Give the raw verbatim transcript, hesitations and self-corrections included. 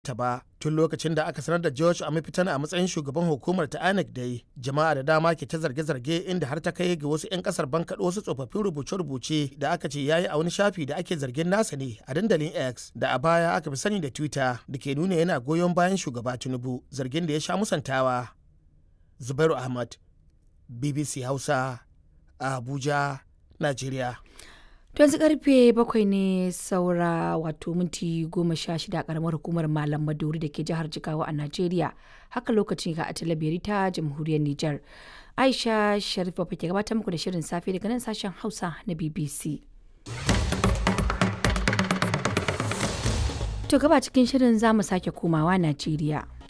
ta ba. Tun lokacin da aka sanar da George Amifitani a matsayin shugaban hukumar ta I N E C dai, jama'a da dama ke ta zarge-zarge inda har ta kai ga wasu 'yan kasar bankaɗo wasu tsofaffin rubuce-rubuce da aka ce yayi a wani shafi da ake zargin nasa ne a dandalin X da a baya aka fi sani da Twitter da ke nuna yana goyon bayan shugaba Tinubu, zargin da ya sha musantawa. Zubairu Ahmad, B B C Hausa, a Abuja, Najeriya. To yanzu karfe bakwai ne saura wato minti goma sha shida a karamar hukumar Malam Maduri da ke jihar Jigawa a Najeriya. Haka lokacin ga a talabiri ta jamhuriyar Nijar. Aisha Sharifa ke gabatar muku da shirin safe daga nan sashen Hausa na B B C. To gaba cikin shirin za mu sake komawa Najeriya.